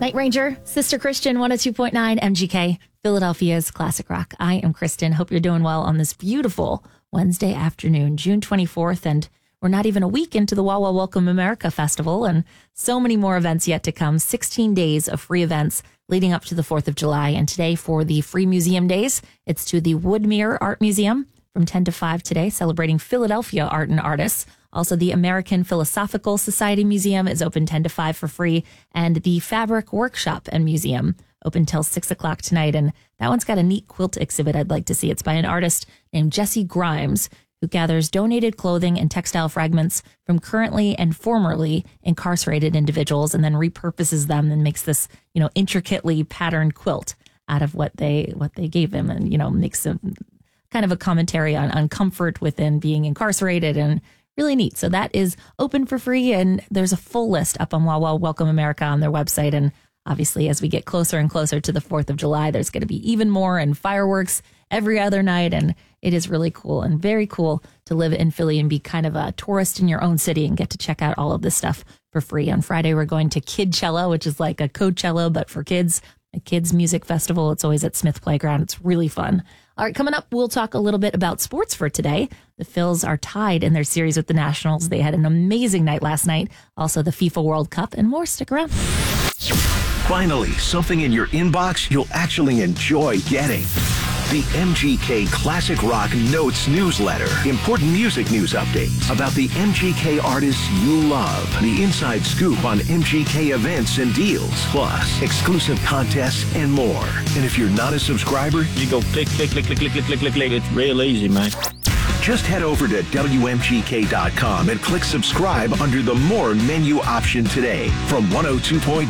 Night Ranger, Sister Christian, 102.9 MGK, Philadelphia's classic rock. I am Kristen. Hope you're doing well on this beautiful Wednesday afternoon, June 24th. And we're not even a week into the Wawa Welcome America Festival, and so many more events yet to come. 16 days of free events leading up to the 4th of July. And today for the free museum days, it's to the Woodmere Art Museum from 10 to 5 today, celebrating Philadelphia art and artists. Also, the American Philosophical Society Museum is open 10 to 5 for free. And the Fabric Workshop and Museum open till 6 o'clock tonight. And that one's got a neat quilt exhibit I'd like to see. It's by an artist named Jesse Grimes, who gathers donated clothing and textile fragments from currently and formerly incarcerated individuals and then repurposes them and makes this, intricately patterned quilt out of what they gave him, and, makes a kind of a commentary on comfort within being incarcerated, and really neat. So that is open for free, and there's a full list up on Wawa Welcome America on their website. And obviously, as we get closer and closer to the 4th of July, there's going to be even more, and fireworks every other night. And it is really cool and very cool to live in Philly and be kind of a tourist in your own city and get to check out all of this stuff for free. On Friday, we're going to Kidchella, which is like a Coachella, but for kids, a kids music festival. It's always at Smith Playground. It's really fun. All right, coming up, we'll talk a little bit about sports for today. The Phils are tied in their series with the Nationals. They had an amazing night last night. Also, the FIFA World Cup and more. Stick around. Finally, something in your inbox you'll actually enjoy getting. The MGK Classic Rock Notes newsletter. Important music news updates about the MGK artists you love. The inside scoop on MGK events and deals. Plus, exclusive contests and more. And if you're not a subscriber, you go click. It's real easy, man. Just head over to WMGK.com and click subscribe under the More menu option today from 102.9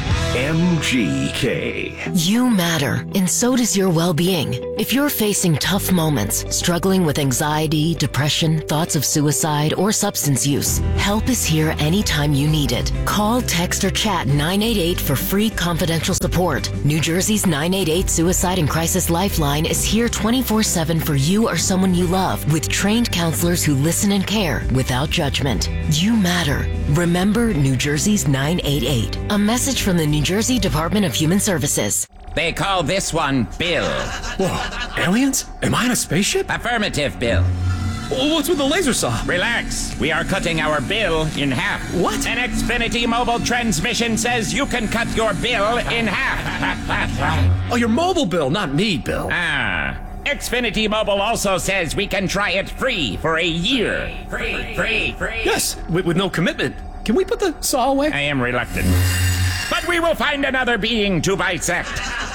MGK. You matter, and so does your well-being. If you're facing tough moments, struggling with anxiety, depression, thoughts of suicide, or substance use, help is here anytime you need it. Call, text, or chat 988 for free confidential support. New Jersey's 988 Suicide and Crisis Lifeline is here 24/7 for you or someone you love, with trained counselors who listen and care without judgment. You matter. Remember New Jersey's 988. A message from the New Jersey Department of Human Services. They call this one Bill. Whoa, aliens? Am I in a spaceship? Affirmative, Bill. What's with the laser saw? Relax. We are cutting our bill in half. What? An Xfinity mobile transmission says you can cut your bill in half. Oh, your mobile bill, not me, Bill. Xfinity Mobile also says we can try it free for a year. Free. Yes, with no commitment. Can we put the saw away? I am reluctant. But we will find another being to bisect.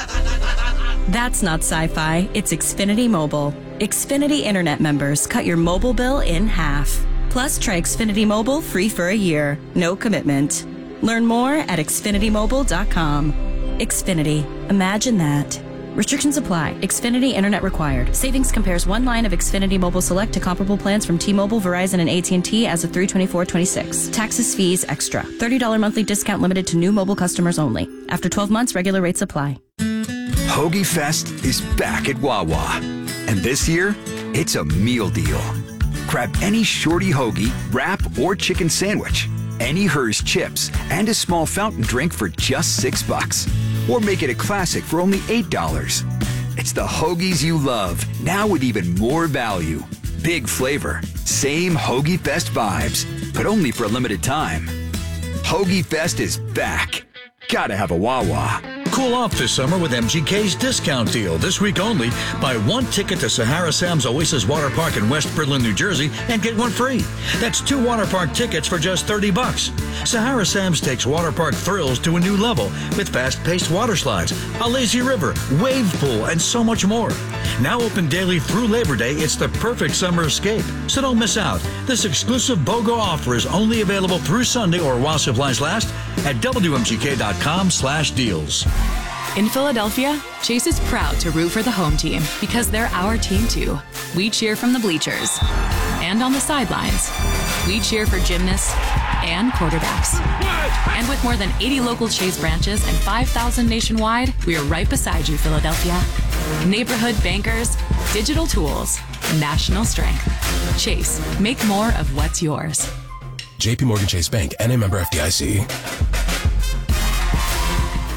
That's not sci-fi. It's Xfinity Mobile. Xfinity Internet members cut your mobile bill in half. Plus, try Xfinity Mobile free for a year. No commitment. Learn more at xfinitymobile.com. Xfinity. Imagine that. Restrictions apply. Xfinity Internet required. Savings compares one line of Xfinity Mobile Select to comparable plans from T-Mobile, Verizon, and AT&T as of 3/24/26. Taxes, fees, extra. $30 monthly discount limited to new mobile customers only. After 12 months, regular rates apply. Hoagie Fest is back at Wawa. And this year, it's a meal deal. Grab any shorty hoagie, wrap, or chicken sandwich, any Hers chips, and a small fountain drink for just $6. Or make it a classic for only $8. It's the hoagies you love, now with even more value. Big flavor, same Hoagie Fest vibes, but only for a limited time. Hoagie Fest is back. Gotta have a Wawa. Cool off this summer with MGK's discount deal. This week only, buy one ticket to Sahara Sam's Oasis Water Park in West Berlin, New Jersey, and get one free. That's 2 water park tickets for just $30. Sahara Sam's takes water park thrills to a new level with fast-paced water slides, a lazy river, wave pool, and so much more. Now open daily through Labor Day, it's the perfect summer escape. So don't miss out. This exclusive BOGO offer is only available through Sunday or while supplies last at WMGK.com/deals. In Philadelphia, Chase is proud to root for the home team because they're our team too. We cheer from the bleachers and on the sidelines. We cheer for gymnasts and quarterbacks. And with more than 80 local Chase branches and 5,000 nationwide, we are right beside you, Philadelphia. Neighborhood bankers, digital tools, national strength. Chase, make more of what's yours. JP Morgan Chase Bank, N.A. member FDIC.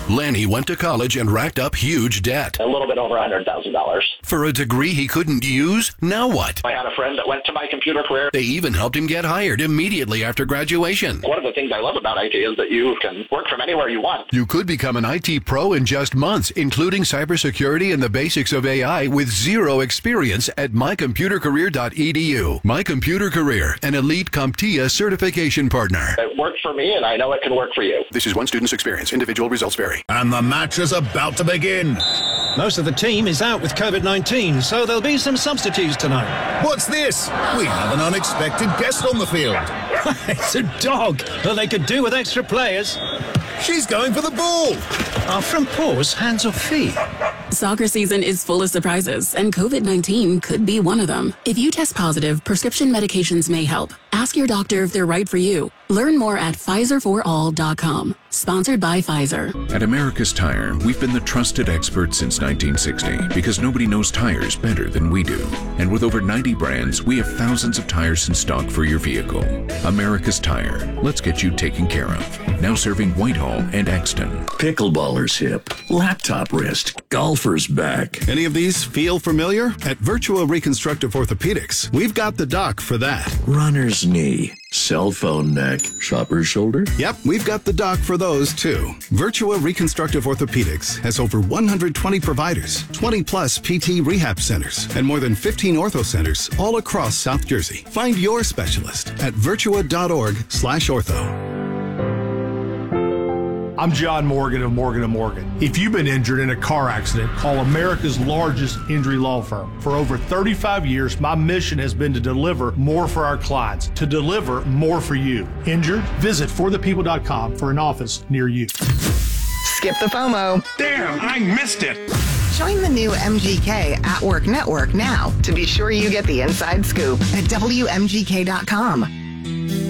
Lanny went to college and racked up huge debt. A little bit over $100,000. For a degree he couldn't use, now what? I had a friend that went to My Computer Career. They even helped him get hired immediately after graduation. One of the things I love about IT is that you can work from anywhere you want. You could become an IT pro in just months, including cybersecurity and the basics of AI with zero experience at mycomputercareer.edu. My Computer Career, an elite CompTIA certification partner. It worked for me, and I know it can work for you. This is one student's experience. Individual results vary. And the match is about to begin. Most of the team is out with COVID-19, so there'll be some substitutes tonight. What's this? We have an unexpected guest on the field. It's a dog. Well, they could do with extra players. She's going for the ball. Are front paws hands or feet? Soccer season is full of surprises, and COVID-19 could be one of them. If you test positive, prescription medications may help. Ask your doctor if they're right for you. Learn more at PfizerForAll.com. Sponsored by Pfizer. At America's Tire, we've been the trusted experts since 1960 because nobody knows tires better than we do. And with over 90 brands, we have thousands of tires in stock for your vehicle. America's Tire. Let's get you taken care of. Now serving Whitehall and Exton. Pickleballer's hip, laptop wrist, golfer's back. Any of these feel familiar? At Virtua Reconstructive Orthopedics, we've got the doc for that. Runner's knee, cell phone neck, shopper's shoulder. Yep, we've got the doc for those too. Virtua Reconstructive Orthopedics has over 120 providers, 20 plus PT rehab centers, and more than 15 ortho centers all across South Jersey. Find your specialist at virtua.org/ortho. I'm John Morgan of Morgan & Morgan. If you've been injured in a car accident, call America's largest injury law firm. For over 35 years, my mission has been to deliver more for our clients, to deliver more for you. Injured? Visit forthepeople.com for an office near you. Skip the FOMO. Damn, I missed it. Join the new MGK At Work Network now to be sure you get the inside scoop at WMGK.com.